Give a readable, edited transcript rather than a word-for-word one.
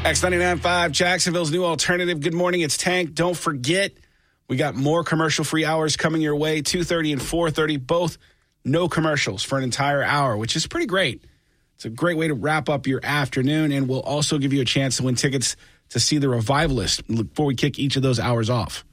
X99.5, Jacksonville's new alternative. Good morning, it's Tank. Don't forget, we got more commercial-free hours coming your way, 2:30 and 4:30, both no commercials for an entire hour, which is pretty great. It's a great way to wrap up your afternoon, and we'll also give you a chance to win tickets to see The Revivalist before we kick each of those hours off.